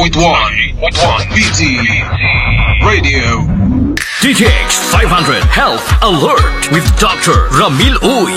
BT Radio. DTX 500 Health Alert with Dr. Ramil Uy.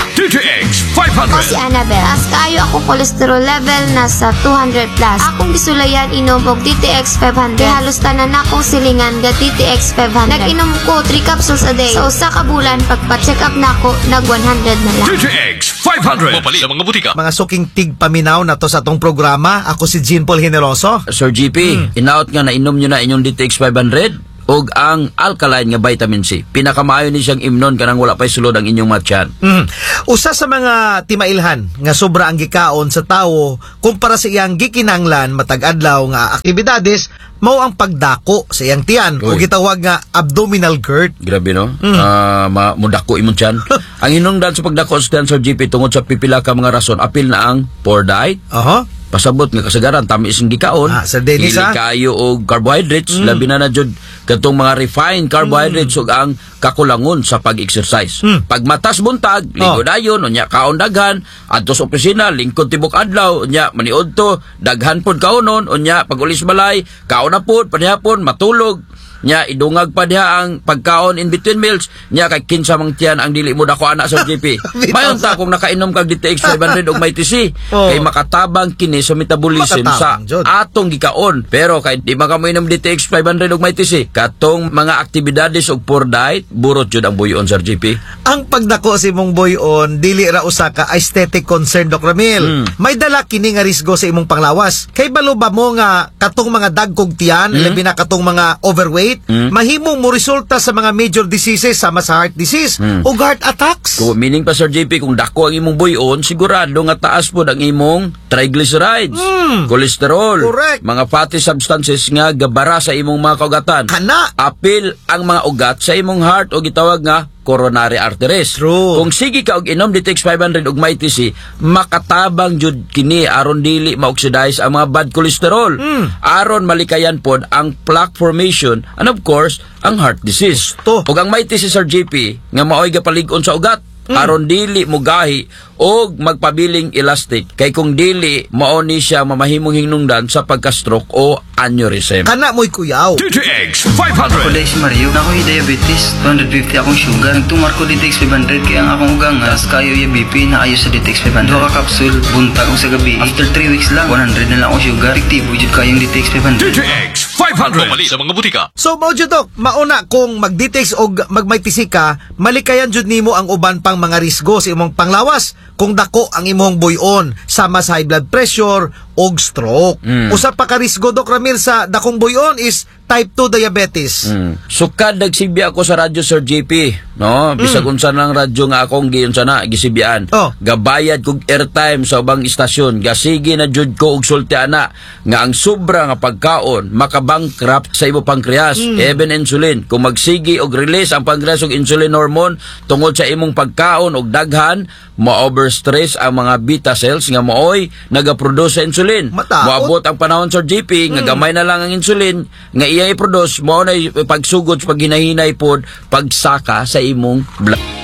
DTX 500. Ako si Annabelle. As kaayo akong cholesterol level nasa 200 plus. Akong gisulayan inom og DTX 500. Halos tanan akong silingan ga DTX 500. Nag-inom ko 3 capsules a day. Sa usa ka bulan pagpa-check up nako nag 100 na lang. DTX 500. Mapali sa mga butika. Mga suking tigpaminaw na to sa atong programa. Ako si Jean Paul Generoso. Sir GP, inaot nga na inom nyo na inyong DTX 500 og ang alkaline nga vitamin C. Pinakamaayo ni siyang imnon kanang wala pa'y sulod ang inyong matyan. Usa sa mga timailhan nga sobra ang gikaon sa tawo kumpara sa iyang gikinanglan matag adlaw nga aktibidades mao ang pagdako sa iyang tiyan o gitawag nga abdominal GERD. Grabe no? Mudako imong tiyan. Ang hinungdan sa pagdako sa tiyan, Sir GP, tungod sa pipila ka mga rason, apil na ang poor diet, pasabot nga kasagaran tamis ang gikaon, sa Dennis, dili kayo og carbohydrates, labi na jud katong mga refined carbohydrates ug ang kakulangon sa pag-exercise. Pag matas buntag, ligo dayon unya kaon daghan, adto sa opisina lingkod tibok adlaw unya maniud to, daghan pod kaonon unya pag ulis balay, kaon na pod padihapon matulog. Nya idungag pa diha ang pagkaon in between meals nya kay kinsa mang tiyan ang dili mo dako ana sa GP. Mayon ta kung nakainom kag DTX 500 og may TC kay makatabang kini sa metabolism sa atong gikaon. Pero kay di man ka mo inom DTX 500 og may TC, katong mga aktibidades og poor diet burot jud ang buyon, Sir GP. Ang pagdako si mong buyon dili ra usa ka aesthetic concern, Dr. Ramil. May dala kini nga risgo sa imong panglawas. Kay balo ba mo nga katong mga dagkog tiyan, labi na katong mga overweight, mahimong mo resulta sa mga major diseases sama sa heart disease o heart attacks. Meaning pa, Sir JP, kung dako ang imong buyon, sigurado nga taas po ang imong triglycerides, cholesterol, mga fatty substances nga gabara sa imong mga kaugatan. Apil ang mga ugat sa imong heart o gitawag nga coronary arteries. Kung sige ka og inom DTX 500 og may TC, makatabang jud kini aron dili ma-oxidize ang mga bad cholesterol. Aron malikayan pod ang plaque formation and of course ang heart disease. Ug ang may TC, Sir JP, nga maoy gapalig-on sa ugat aron dili mo gahi o magpabiling elastic kay kung dili mao ni siya mamahimong hinungdan sa pagka-stroke o aneurysm. Kana mo'y kuyaw. DTX 500. Kulay si Mario, ako'y diabetes, 250 akong sugar. Nagtumar ko DTX 500 kaya ang akong ugang as kayo yung BP na ayos sa DTX 500. Dua ka kapsul, buntag o sa gabi. After 3 weeks lang, 100 na lang akong sugar. Rektibo jud kayong DTX 500. DTX 500. Mapali sa mga butika. So mao jud dok, mauna kung mag-DTX og magmaytisi ka, malikayan jud nimo ang uban pang mga risgo sa imong panglawas kung dako ang imong buyon sama sa high blood pressure og stroke. Usa pa ka risgo, Dok Ramil, sa dakong buyon is type 2 diabetes. Sukad nagsibi ako sa radyo, Sir JP, no? Bisag unsa nang radyo nga akong giyon sana gisibian. Gabayad kog airtime sa ubang istasyon, gasigi na jud ko og sulti ana nga ang sobra nga pagkaon makabankrupt sa imo pancreas, even insulin. Kung magsigi og release ang pancreas og insulin hormone tungod sa imong pagkaon og daghan, ma-overstress ang mga beta cells nga mooy nagaproduce sa insulin. Moabot ang panahon, Sir JP, nga gamay na lang ang insulin nga iya i-produce, mao na pagsugod sa paghinahinay pod pagsaka sa imong blood.